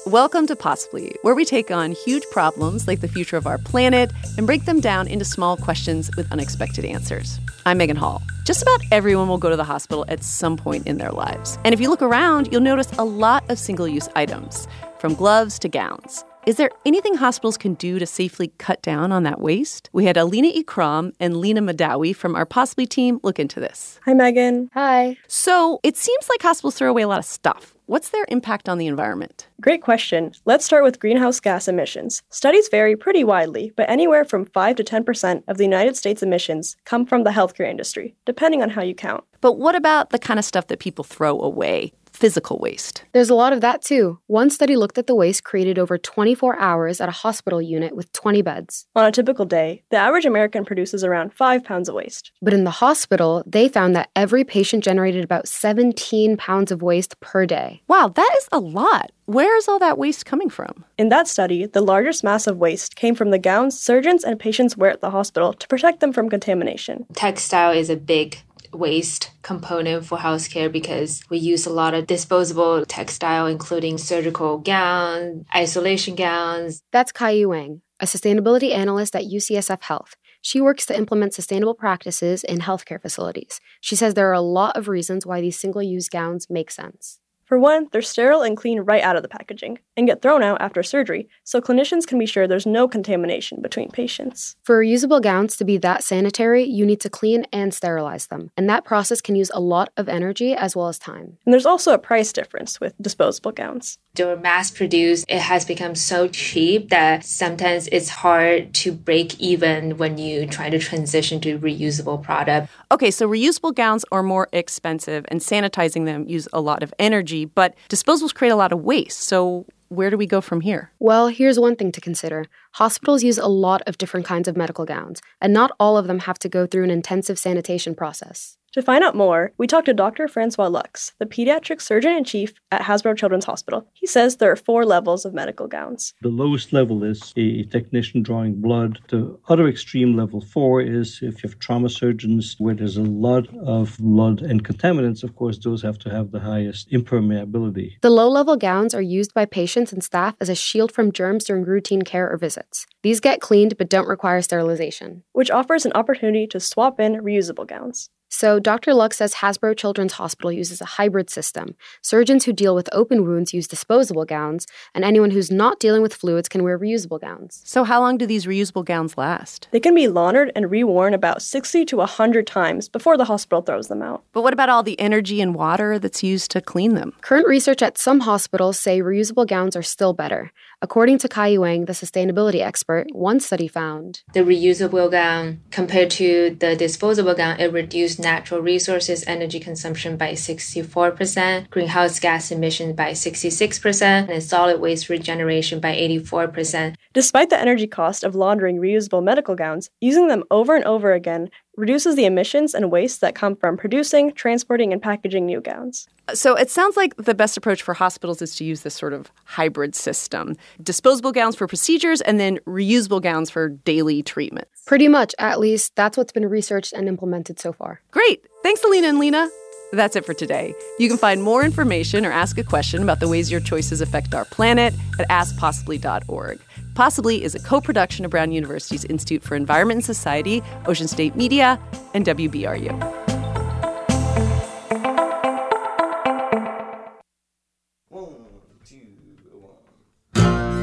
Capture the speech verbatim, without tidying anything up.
Welcome to Possibly, where we take on huge problems like the future of our planet and break them down into small questions with unexpected answers. I'm Megan Hall. Just about everyone will go to the hospital at some point in their lives. And if you look around, you'll notice a lot of single-use items, from gloves to gowns. Is there anything hospitals can do to safely cut down on that waste? We had Alina Ikram and Lena Madawi from our Possibly team look into this. Hi, Megan. Hi. So it seems like hospitals throw away a lot of stuff. What's their impact on the environment? Great question. Let's start with greenhouse gas emissions. Studies vary pretty widely, but anywhere from five to ten percent of the United States emissions come from the healthcare industry, depending on how you count. But what about the kind of stuff that people throw away? Physical waste. There's a lot of that, too. One study looked at the waste created over twenty-four hours at a hospital unit with twenty beds. On a typical day, the average American produces around five pounds of waste. But in the hospital, they found that every patient generated about seventeen pounds of waste per day. Wow, that is a lot. Where is all that waste coming from? In that study, the largest mass of waste came from the gowns surgeons and patients wear at the hospital to protect them from contamination. Textile is a big waste component for healthcare because we use a lot of disposable textile, including surgical gowns, isolation gowns. That's Kai Wang, a sustainability analyst at U C S F Health. She works to implement sustainable practices in healthcare facilities. She says there are a lot of reasons why these single-use gowns make sense. For one, they're sterile and clean right out of the packaging and get thrown out after surgery, so clinicians can be sure there's no contamination between patients. For reusable gowns to be that sanitary, you need to clean and sterilize them, and that process can use a lot of energy as well as time. And there's also a price difference with disposable gowns. They're mass-produced. It has become so cheap that sometimes it's hard to break even when you try to transition to reusable product. Okay, so reusable gowns are more expensive, and sanitizing them use a lot of energy, but disposables create a lot of waste. So where do we go from here? Well, here's one thing to consider. Hospitals use a lot of different kinds of medical gowns, and not all of them have to go through an intensive sanitation process. To find out more, we talked to Doctor Francois Lux, the pediatric surgeon-in-chief at Hasbro Children's Hospital. He says there are four levels of medical gowns. The lowest level is a technician drawing blood. The other extreme, level four, is if you have trauma surgeons where there's a lot of blood and contaminants. Of course, those have to have the highest impermeability. The low-level gowns are used by patients and staff as a shield from germs during routine care or visits. These get cleaned but don't require sterilization, which offers an opportunity to swap in reusable gowns. So Doctor Lux says Hasbro Children's Hospital uses a hybrid system. Surgeons who deal with open wounds use disposable gowns, and anyone who's not dealing with fluids can wear reusable gowns. So how long do these reusable gowns last? They can be laundered and reworn about sixty to one hundred times before the hospital throws them out. But what about all the energy and water that's used to clean them? Current research at some hospitals say reusable gowns are still better. According to Kai Wang, the sustainability expert, one study found the reusable gown compared to the disposable gown, it reduced natural resources energy consumption by sixty-four percent, greenhouse gas emissions by sixty-six percent, and solid waste regeneration by eighty-four percent. Despite the energy cost of laundering reusable medical gowns, using them over and over again reduces the emissions and waste that come from producing, transporting, and packaging new gowns. So it sounds like the best approach for hospitals is to use this sort of hybrid system. Disposable gowns for procedures and then reusable gowns for daily treatments. Pretty much, at least. That's what's been researched and implemented so far. Great. Thanks, Alina and Lena. That's it for today. You can find more information or ask a question about the ways your choices affect our planet at ask possibly dot org. Possibly is a co-production of Brown University's Institute for Environment and Society, Ocean State Media, and W B R U. One, two.